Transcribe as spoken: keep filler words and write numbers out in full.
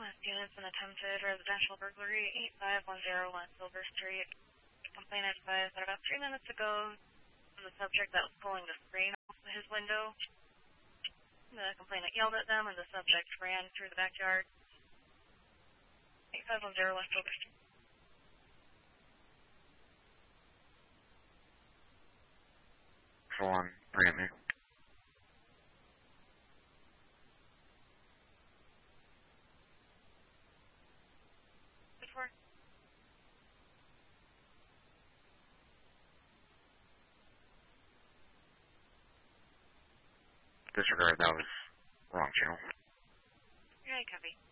West units, an attempted residential burglary, eight five one zero West Silver Street. Complainant advised that about three minutes ago, the subject that was pulling the screen off his window. The complainant yelled at them, and the subject ran through the backyard. eight five one zero West Silver Street. Full on, bring it me. Before. Disregard, that was wrong channel. Right, copy.